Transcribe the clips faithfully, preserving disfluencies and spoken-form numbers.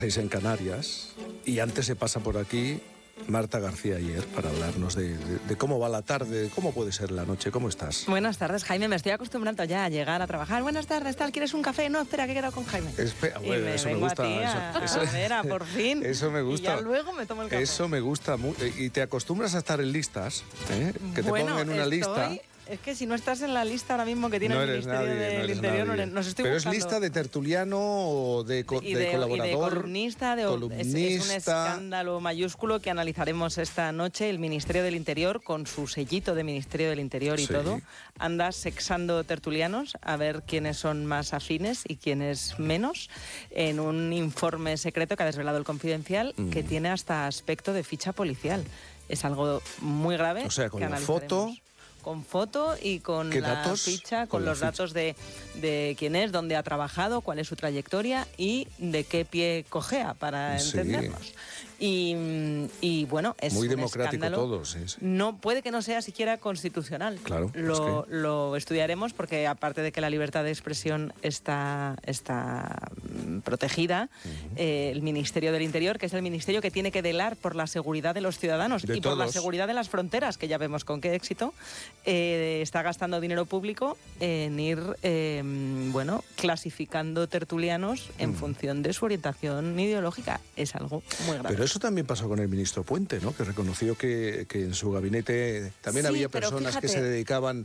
Es en Canarias, y antes se pasa por aquí Marta García Ayer para hablarnos de, de, de cómo va la tarde, cómo puede ser la noche. ¿Cómo estás? Buenas tardes, Jaime. Me estoy acostumbrando ya a llegar a trabajar. Buenas tardes, tal. ¿Quieres un café? No, espera, que he quedado con Jaime. Espera, bueno, y me eso vengo me gusta. A ti a, eso, a ver, a por fin. Eso me gusta. Y ya luego me tomo el café. Eso me gusta. Y te acostumbras a estar en listas, ¿eh? Que te bueno, pongan en una estoy... lista. Es que si no estás en la lista ahora mismo que tiene no el Ministerio nadie, del no Interior, nadie. nos estoy Pero buscando. es lista de tertuliano o de, co y de, de colaborador. Y de columnista. De, columnista. Es, es un escándalo mayúsculo que analizaremos esta noche. El Ministerio del Interior, con su sellito de Ministerio del Interior y sí. todo, anda sexando tertulianos a ver quiénes son más afines y quiénes menos, en un informe secreto que ha desvelado el Confidencial, mm. que tiene hasta aspecto de ficha policial. Es algo muy grave. O sea, con que la foto... Con foto y con la datos? ficha, con, con los ficha. datos de, de quién es, dónde ha trabajado, cuál es su trayectoria y de qué pie cojea, para sí. entendernos. Y, y bueno, es muy un democrático escándalo. todo, sí, sí. No, puede que no sea siquiera constitucional. Claro. Lo, es que... lo estudiaremos porque, aparte de que la libertad de expresión está, está protegida, uh-huh. eh, el Ministerio del Interior, que es el ministerio que tiene que velar por la seguridad de los ciudadanos de y todos. por la seguridad de las fronteras, que ya vemos con qué éxito, eh, está gastando dinero público en ir, eh, bueno, clasificando tertulianos en uh-huh. función de su orientación ideológica. Es algo muy grave. Pero eso también pasó con el ministro Puente, ¿no? Que reconoció que, que en su gabinete también sí, había personas fíjate, que se dedicaban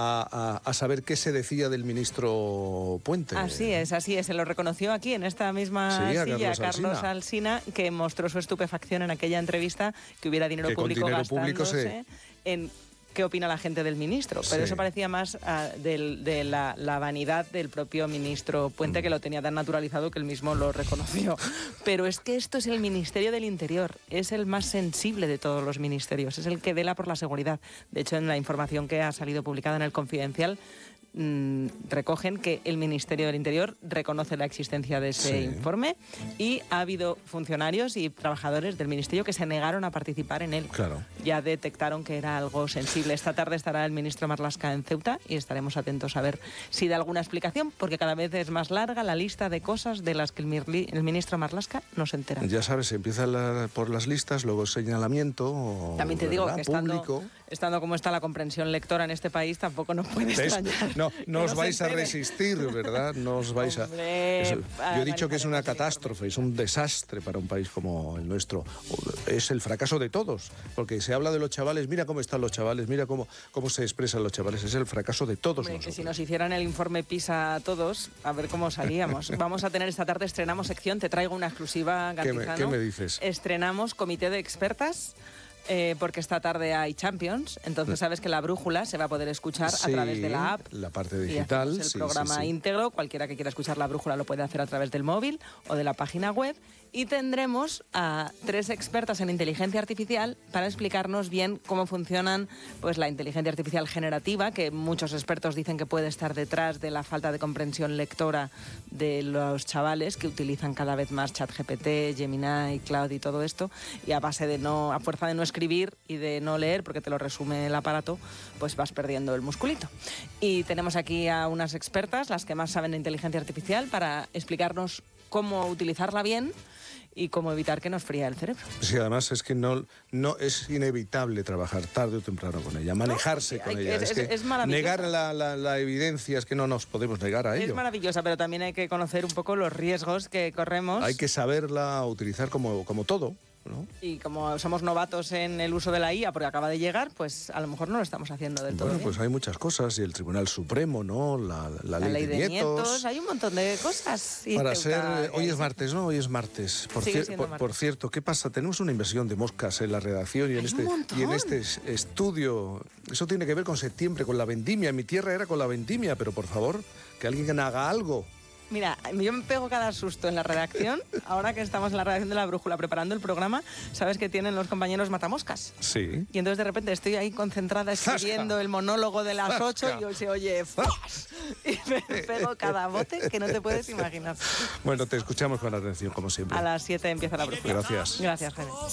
a, a, a saber qué se decía del ministro Puente. Así es, así es. Se lo reconoció aquí, en esta misma sí, a silla, Carlos, Carlos Alsina. Alsina, que mostró su estupefacción en aquella entrevista, que hubiera dinero que público con dinero gastándose público se... en... ¿Qué opina la gente del ministro? Pero sí. eso parecía más uh, de, de la, la vanidad del propio ministro Puente, mm. que lo tenía tan naturalizado que él mismo lo reconoció. Pero es que esto es el Ministerio del Interior, es el más sensible de todos los ministerios, es el que vela por la seguridad. De hecho, en la información que ha salido publicada en el Confidencial, mmm, recogen que el Ministerio del Interior reconoce la existencia de ese sí. informe y ha habido funcionarios y trabajadores del Ministerio que se negaron a participar en él. Claro. Ya detectaron que era algo sensible. Esta tarde estará el ministro Marlaska en Ceuta y estaremos atentos a ver si da alguna explicación, porque cada vez es más larga la lista de cosas de las que el, mirli, el ministro Marlaska no se entera. Ya sabes, empieza la, por las listas, luego señalamiento. También te digo ¿verdad? que estando, público. estando como está la comprensión lectora en este país, tampoco nos puede extrañar. No, no os no vais a resistir, ¿verdad? No os vais Hombre, a... Eso, yo he dicho que es una catástrofe, es un desastre para un país como el nuestro. Es el fracaso de todos, porque se habla de los chavales, mira cómo están los chavales, mira cómo, cómo se expresan los chavales, es el fracaso de todos. Hombre, nosotros. Que si nos hicieran el informe PISA a todos, a ver cómo salíamos. Vamos a tener esta tarde, estrenamos sección, te traigo una exclusiva, Gantizano. ¿Qué me, ¿Qué me dices? Estrenamos comité de expertas. Eh, porque esta tarde hay Champions, entonces sabes que la brújula se va a poder escuchar sí, a través de la app. La parte digital. Y el sí, programa sí, sí. íntegro, cualquiera que quiera escuchar la brújula lo puede hacer a través del móvil o de la página web. Y tendremos a tres expertas en inteligencia artificial para explicarnos bien cómo funcionan pues, la inteligencia artificial generativa, que muchos expertos dicen que puede estar detrás de la falta de comprensión lectora de los chavales que utilizan cada vez más ChatGPT, Gemini, Cloud y todo esto, y a base de no, a fuerza de no escribir y de no leer, porque te lo resume el aparato, pues vas perdiendo el musculito. Y tenemos aquí a unas expertas, las que más saben de inteligencia artificial, para explicarnos cómo utilizarla bien y cómo evitar que nos fría el cerebro. Sí, además es que no, no es inevitable trabajar tarde o temprano con ella, manejarse no, con hay, ella. Es, es, es, que es negar la, la, la evidencia es que no nos podemos negar a ello. Es maravillosa, pero también hay que conocer un poco los riesgos que corremos. Hay que saberla utilizar como, como todo, ¿no? Y como somos novatos en el uso de la I A porque acaba de llegar, pues a lo mejor no lo estamos haciendo del todo bueno, bien. Pues hay muchas cosas, y el Tribunal Supremo, ¿no? La, la, la ley, ley de, de nietos. nietos. Hay un montón de cosas. Y Para Ceuta, ser... Hoy es martes, ¿no? Hoy es martes. Por, Sigue cier, siendo por, martes. por cierto, ¿qué pasa? Tenemos una invasión de moscas en la redacción y en, Hay este, un montón. y en este estudio. Eso tiene que ver con septiembre, con la vendimia. En mi tierra era con la vendimia, pero por favor, que alguien haga algo. Mira, yo me pego cada susto en la redacción. Ahora que estamos en la redacción de La Brújula preparando el programa, sabes que tienen los compañeros matamoscas. Sí. Y entonces de repente estoy ahí concentrada escribiendo ¡Zasca! El monólogo de las ¡Zasca! Ocho y se oye ¡fas! Y me pego cada bote que no te puedes imaginar. Bueno, te escuchamos con atención, como siempre. A las siete empieza La Brújula. Gracias. Gracias, Jaime.